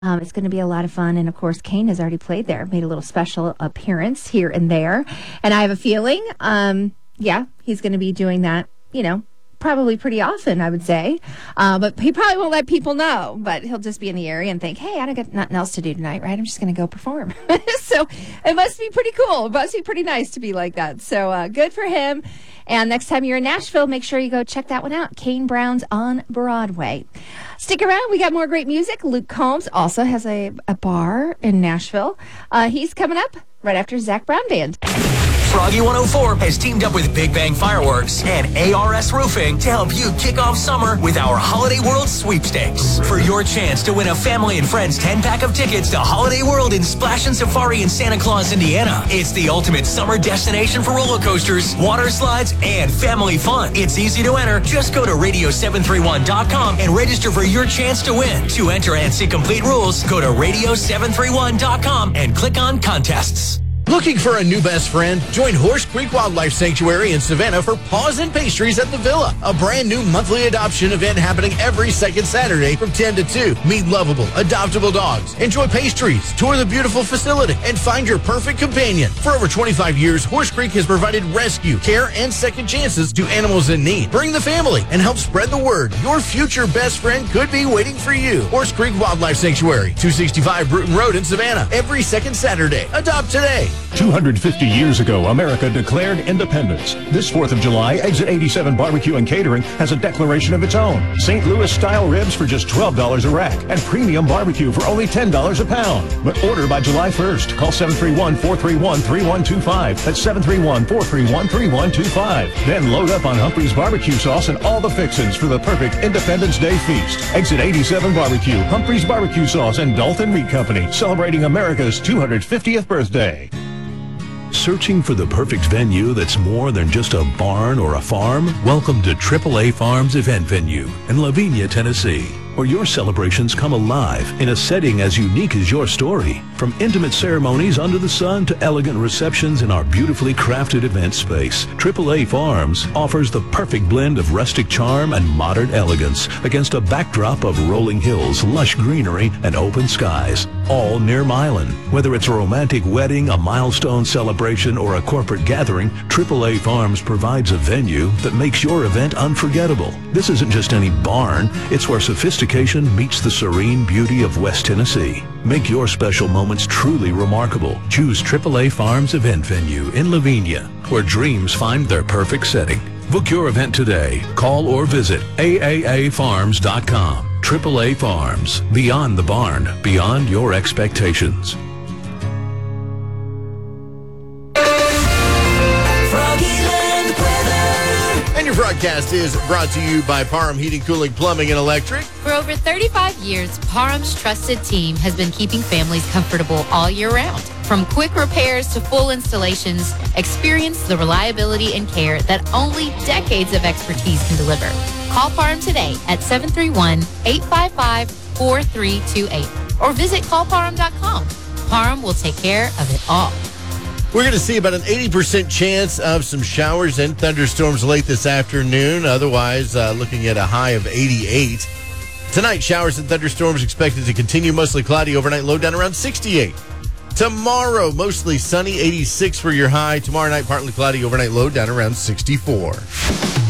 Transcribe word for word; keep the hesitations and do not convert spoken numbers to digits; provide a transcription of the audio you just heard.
Um, it's going to be a lot of fun. And, of course, Kane has already played there, made a little special appearance here and there. And I have a feeling, um, yeah, he's going to be doing that, you know, probably pretty often, I would say. Uh, but he probably won't let people know. But he'll just be in the area and think, hey, I don't got nothing else to do tonight, right? I'm just going to go perform. So it must be pretty cool. It must be pretty nice to be like that. So uh, good for him. And next time you're in Nashville, make sure you go check that one out. Kane Brown's on Broadway. Stick around. We got more great music. Luke Combs also has a, a bar in Nashville. Uh, he's coming up right after Zach Brown Band. Froggy one oh four has teamed up with Big Bang Fireworks and A R S Roofing to help you kick off summer with our Holiday World sweepstakes. For your chance to win a family and friends ten-pack of tickets to Holiday World in Splash and Safari in Santa Claus, Indiana. It's the ultimate summer destination for roller coasters, water slides, and family fun. It's easy to enter. Just go to radio seven three one dot com and register for your chance to win. To enter and see complete rules, go to radio seven three one dot com and click on contests. Looking for a new best friend? Join Horse Creek Wildlife Sanctuary in Savannah for Paws and Pastries at the Villa, a brand new monthly adoption event happening every second Saturday from ten to two. Meet lovable, adoptable dogs, enjoy pastries, tour the beautiful facility, and find your perfect companion. For over twenty-five years, Horse Creek has provided rescue, care, and second chances to animals in need. Bring the family and help spread the word. Your future best friend could be waiting for you. Horse Creek Wildlife Sanctuary, two sixty-five Bruton Road in Savannah, every second Saturday. Adopt today. two hundred fifty years ago, America declared independence. This fourth of July, Exit eighty-seven Barbecue and Catering has a declaration of its own. Saint Louis-style ribs for just twelve dollars a rack and premium barbecue for only ten dollars a pound. But order by July first. Call seven three one, four three one, three one two five. That's seven three one, four three one, three one two five. Then load up on Humphrey's barbecue sauce and all the fixins for the perfect Independence Day feast. Exit eighty-seven Barbecue, Humphrey's Barbecue Sauce, and Dalton Meat Company, celebrating America's two hundred fiftieth birthday. Searching for the perfect venue that's more than just a barn or a farm? Welcome to triple A Farms Event Venue in Lavinia, Tennessee, where your celebrations come alive in a setting as unique as your story. From intimate ceremonies under the sun to elegant receptions in our beautifully crafted event space, triple A Farms offers the perfect blend of rustic charm and modern elegance against a backdrop of rolling hills, lush greenery, and open skies, all near Milan. Whether it's a romantic wedding, a milestone celebration, or a corporate gathering, triple A Farms provides a venue that makes your event unforgettable. This isn't just any barn, it's where sophistication meets the serene beauty of West Tennessee. Make your special moments truly remarkable. Choose triple A Farms Event Venue in Lavinia, where dreams find their perfect setting. Book your event today. Call or visit A A A farms dot com. triple A Farms. Beyond the barn, beyond your expectations. And your broadcast is brought to you by Parham Heating, Cooling, Plumbing, and Electric. For over thirty-five years, Parham's trusted team has been keeping families comfortable all year round. From quick repairs to full installations, experience the reliability and care that only decades of expertise can deliver. Call Parham today at seven three one, eight five five, four three two eight or visit call parham dot com. Parham will take care of it all. We're going to see about an eighty percent chance of some showers and thunderstorms late this afternoon. Otherwise, uh, looking at a high of eighty-eight. Tonight, showers and thunderstorms expected to continue. Mostly cloudy overnight, low down around sixty-eight. Tomorrow, mostly sunny, eighty-six for your high. Tomorrow night, partly cloudy overnight, low down around sixty-four.